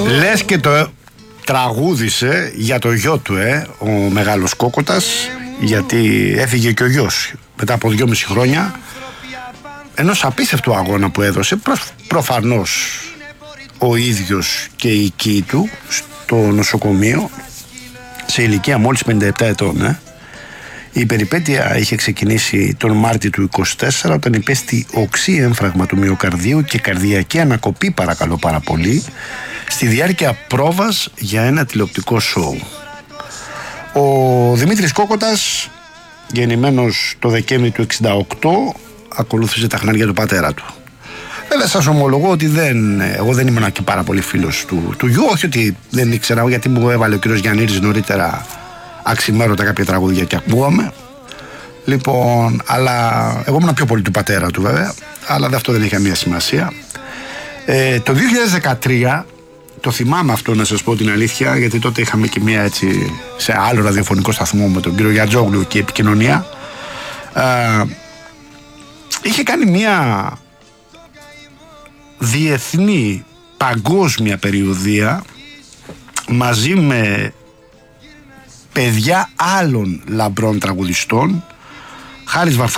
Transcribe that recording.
Λες και το τραγούδισε για το γιο του, ο μεγάλος Κόκοτας, γιατί έφυγε και ο γιος μετά από 2,5 χρόνια ενός απίστευτου αγώνα που έδωσε προφανώς ο ίδιος και η οικοί του στο νοσοκομείο σε ηλικία μόλις 57 ετών. Η περιπέτεια είχε ξεκινήσει τον Μάρτιο του 24 όταν υπέστη οξύ έμφραγμα του μυοκαρδίου και καρδιακή ανακοπή, παρακαλώ πάρα πολύ, στη διάρκεια πρόβας για ένα τηλεοπτικό σοου. Ο Δημήτρης Κόκοτας, γεννημένος το Δεκέμβρη του 68, ακολούθησε τα χνάρια του πατέρα του. Βέβαια σας ομολογώ ότι εγώ δεν ήμουν και πάρα πολύ φίλος του γιου, όχι ότι δεν ήξερα, γιατί μου έβαλε ο κύριος Γιαννίδης νωρίτερα αξιμέρωτα κάποια τραγούδια και ακούγαμε. Λοιπόν, αλλά εγώ ήμουν πιο πολύ του πατέρα του βέβαια, αλλά αυτό δεν είχε καμία σημασία. Το 2013, το θυμάμαι αυτό να σας πω την αλήθεια, γιατί τότε είχαμε και μία έτσι σε άλλο ραδιοφωνικό σταθμό με τον κύριο Γιατζόγλου και επικοινωνία, είχε κάνει μία διεθνή παγκόσμια περιοδεία μαζί με παιδιά άλλων λαμπρών τραγουδιστών, Χάρης